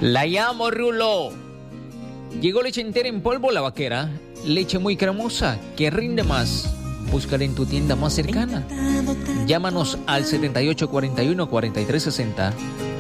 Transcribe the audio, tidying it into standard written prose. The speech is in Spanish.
La llamo, Rulo. Llegó leche entera en polvo La Vaquera. Leche muy cremosa que rinde más. Búscala en tu tienda más cercana. Llámanos al 7841-4360